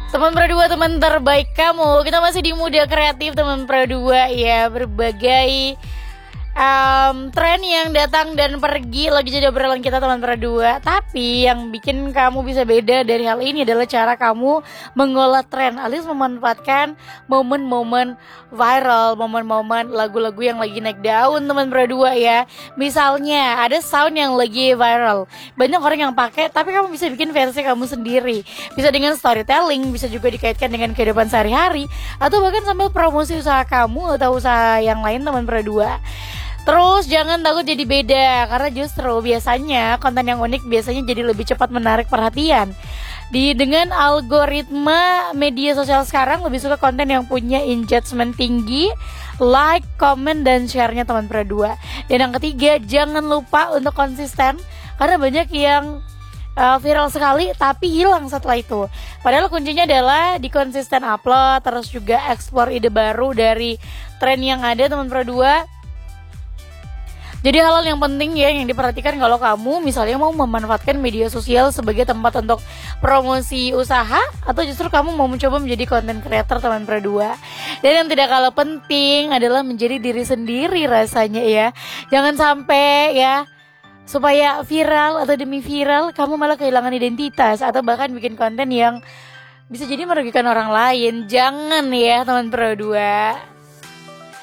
Teman Pro 2, teman terbaik kamu. Kita masih di Muda Kreatif teman Pro 2 ya. Berbagai tren yang datang dan pergi lagi jadi obrolan kita teman Pro 2. Tapi yang bikin kamu bisa beda dari hal ini adalah cara kamu mengolah tren, alias memanfaatkan momen-momen viral, momen-momen lagu-lagu yang lagi naik daun teman Pro 2 ya. Misalnya ada sound yang lagi viral, banyak orang yang pakai, tapi kamu bisa bikin versi kamu sendiri. Bisa dengan storytelling, bisa juga dikaitkan dengan kehidupan sehari-hari, atau bahkan sambil promosi usaha kamu atau usaha yang lain teman Pro 2. Terus jangan takut jadi beda, karena justru biasanya konten yang unik biasanya jadi lebih cepat menarik perhatian. Dengan algoritma media sosial sekarang lebih suka konten yang punya engagement tinggi, like, comment, dan share-nya teman Pro 2. Dan yang ketiga, jangan lupa untuk konsisten, karena banyak yang viral sekali tapi hilang setelah itu. Padahal kuncinya adalah di konsisten upload, terus juga explore ide baru dari tren yang ada teman Pro 2. Jadi hal-hal yang penting ya yang diperhatikan kalau kamu misalnya mau memanfaatkan media sosial sebagai tempat untuk promosi usaha, atau justru kamu mau mencoba menjadi content creator teman Pro 2. Dan yang tidak kalah penting adalah menjadi diri sendiri rasanya ya. Jangan sampai ya supaya viral atau demi viral kamu malah kehilangan identitas atau bahkan bikin konten yang bisa jadi merugikan orang lain. Jangan ya teman Pro 2.